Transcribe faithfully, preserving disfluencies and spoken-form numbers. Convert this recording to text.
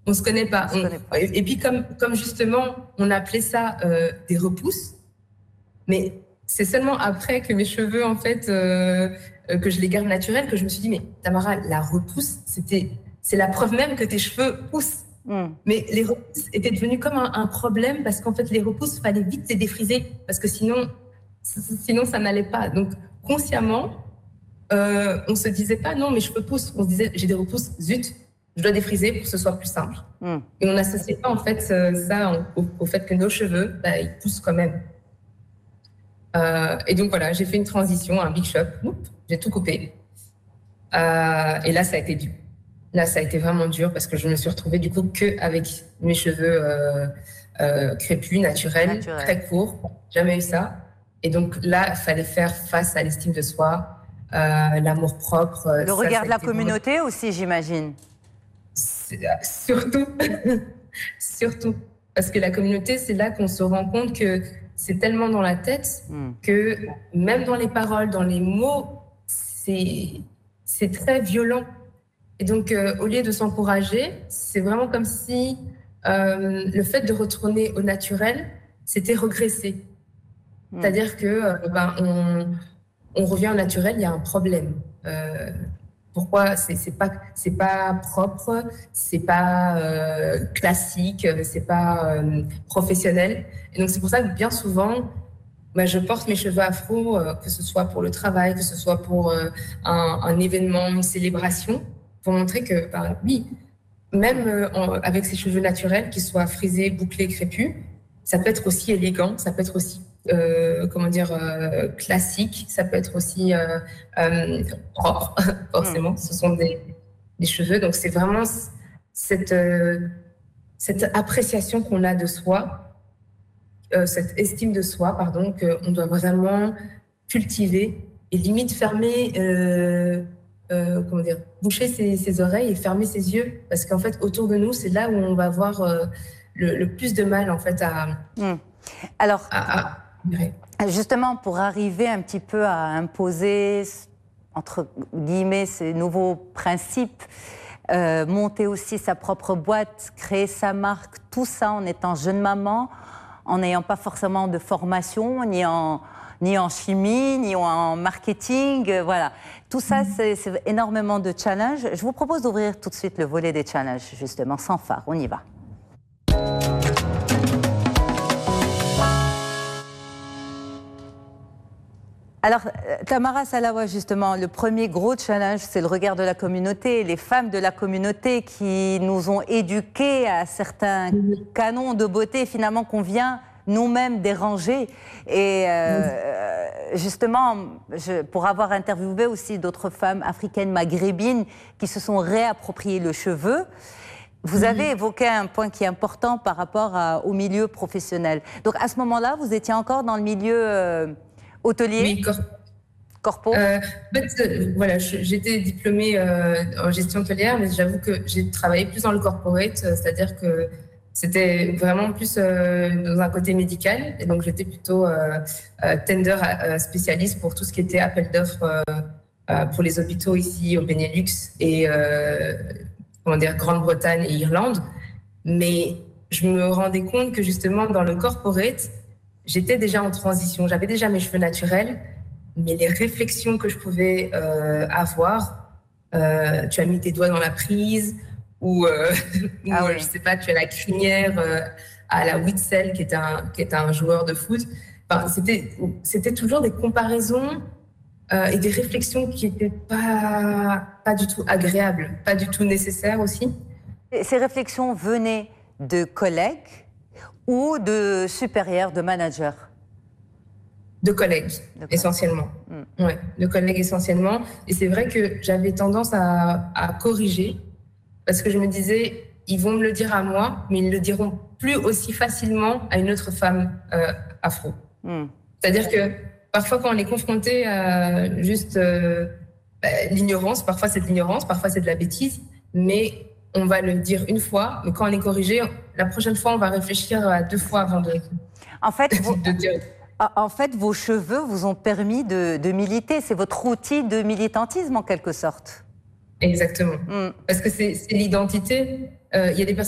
On se connaît pas. On se On- connaît pas. Et, et puis comme, comme justement, on appelait ça euh, des repousses, mais c'est seulement après que mes cheveux, en fait, euh, euh, que je les garde naturels, que je me suis dit, mais Tamara, la repousse, c'était, c'est la preuve même que tes cheveux poussent. Mm. Mais les repousses étaient devenues comme un, un problème parce qu'en fait, les repousses, fallait vite les défriser parce que sinon, sinon ça n'allait pas. Donc, consciemment, euh, on se disait pas, non, mes cheveux poussent. On se disait, j'ai des repousses, zut, je dois défriser pour que ce soit plus simple. Mm. Et on n'associait pas, en fait, ça au, au fait que nos cheveux, bah, ils poussent quand même. Euh, et donc, voilà, j'ai fait une transition, un big shop, j'ai tout coupé. Euh, et là, ça a été dur. Là, ça a été vraiment dur parce que je me suis retrouvée du coup qu'avec mes cheveux euh, euh, crépus, naturels, Naturel. très courts. Jamais eu ça. Et donc là, il fallait faire face à l'estime de soi, euh, l'amour-propre. Le regard de la communauté aussi, j'imagine. Surtout, surtout. Parce que la communauté, c'est là qu'on se rend compte que c'est tellement dans la tête mm. que même dans les paroles, dans les mots, c'est, c'est très violent. Et donc, euh, au lieu de s'encourager, c'est vraiment comme si euh, le fait de retourner au naturel, c'était regresser. Mmh. C'est-à-dire que euh, ben, on, on revient au naturel, il y a un problème. Euh, pourquoi c'est, c'est pas c'est pas propre, c'est pas euh, classique, c'est pas euh, professionnel. Et donc c'est pour ça que bien souvent, ben, je porte mes cheveux afro, euh, que ce soit pour le travail, que ce soit pour euh, un, un événement, une célébration. Pour montrer que, ben, oui, même euh, en, avec ses cheveux naturels, qu'ils soient frisés, bouclés, crépus, ça peut être aussi élégant, ça peut être aussi, euh, comment dire, euh, classique, ça peut être aussi euh, euh, propre, forcément. Mmh. Ce sont des, des cheveux. Donc, c'est vraiment cette, euh, cette appréciation qu'on a de soi, euh, cette estime de soi, pardon, qu'on doit vraiment cultiver et limite fermer... Euh, Euh, comment dire, boucher ses, ses oreilles et fermer ses yeux, parce qu'en fait autour de nous c'est là où on va avoir euh, le, le plus de mal en fait à. Mmh. Alors, à, à... Ouais. Justement pour arriver un petit peu à imposer entre guillemets ces nouveaux principes, euh, monter aussi sa propre boîte, créer sa marque, tout ça en étant jeune maman, en n'ayant pas forcément de formation ni en ni en chimie, ni en marketing, euh, voilà. Tout ça, c'est, c'est énormément de challenges. Je vous propose d'ouvrir tout de suite le volet des challenges, justement, sans phare. On y va. Alors, Tamara Salawa, justement, le premier gros challenge, c'est le regard de la communauté, les femmes de la communauté qui nous ont éduqués à certains canons de beauté, finalement, qu'on vient nous-mêmes déranger. Et euh, justement, je, pour avoir interviewé aussi d'autres femmes africaines maghrébines qui se sont réappropriées le cheveu, vous avez évoqué un point qui est important par rapport à, au milieu professionnel. Donc à ce moment-là, vous étiez encore dans le milieu euh, hôtelier? Oui, cor corpo. Euh, en fait, euh, voilà, j'étais diplômée euh, en gestion hôtelière, mais j'avoue que j'ai travaillé plus dans le corporate, c'est-à-dire que c'était vraiment plus euh, dans un côté médical, et donc j'étais plutôt euh, euh, tender euh, spécialiste pour tout ce qui était appel d'offres euh, euh, pour les hôpitaux ici au Benelux et euh, comment dire, Grande-Bretagne et Irlande. Mais je me rendais compte que justement dans le corporate, j'étais déjà en transition, j'avais déjà mes cheveux naturels, mais les réflexions que je pouvais euh, avoir, euh, tu as mis tes doigts dans la prise, ou, euh, ah ou oui. je sais pas, tu as la crinière euh, à la Witzel, qui est un, qui est un joueur de foot. Enfin, c'était, c'était toujours des comparaisons euh, et des réflexions qui n'étaient pas, pas du tout agréables, pas du tout nécessaires aussi. Et ces réflexions venaient de collègues ou de supérieurs, de managers? De collègues, de essentiellement. Mm. Ouais, de collègues essentiellement. Et c'est vrai que j'avais tendance à, à corriger parce que je me disais, ils vont me le dire à moi, mais ils ne le diront plus aussi facilement à une autre femme euh, afro. Mm. C'est-à-dire que parfois, quand on est confronté à juste euh, bah, l'ignorance, parfois c'est de l'ignorance, parfois c'est de la bêtise, mais on va le dire une fois, mais quand on est corrigé, la prochaine fois, on va réfléchir à deux fois avant de, en fait, vous... de dire... En fait, vos cheveux vous ont permis de, de militer. C'est votre outil de militantisme, en quelque sorte. Exactement. Mm. Parce que c'est l'identité. Euh, il y a des personnes